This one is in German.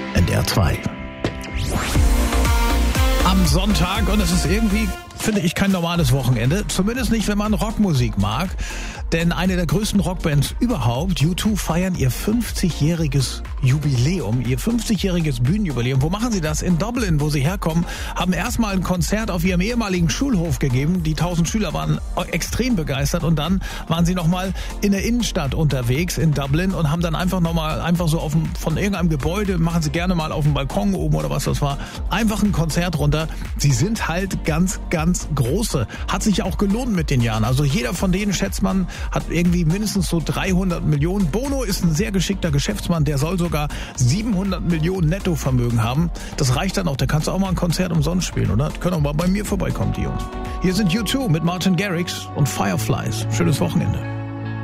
NDR 2. Am Sonntag, und es ist irgendwie, finde ich, kein normales Wochenende. Zumindest nicht, wenn man Rockmusik mag. Denn eine der größten Rockbands überhaupt, U2, feiern ihr 50-jähriges Jubiläum, ihr 50-jähriges Bühnenjubiläum. Wo machen sie das? In Dublin, wo sie herkommen, haben erstmal ein Konzert auf ihrem ehemaligen Schulhof gegeben. Die 1000 Schüler waren extrem begeistert und dann waren sie nochmal in der Innenstadt unterwegs in Dublin und haben dann einfach so von irgendeinem Gebäude, machen sie gerne mal auf dem Balkon oben oder was das war, einfach ein Konzert runter. Sie sind halt ganz, ganz große. Hat sich auch gelohnt mit den Jahren. Also jeder von denen, schätzt man, hat irgendwie mindestens so 300 Millionen. Bono ist ein sehr geschickter Geschäftsmann, der soll sogar 700 Millionen Nettovermögen haben. Das reicht dann auch, da kannst du auch mal ein Konzert umsonst spielen, oder? Können auch mal bei mir vorbeikommen, die Jungs. Hier sind U2 mit Martin Garrix und Fireflies. Schönes Wochenende.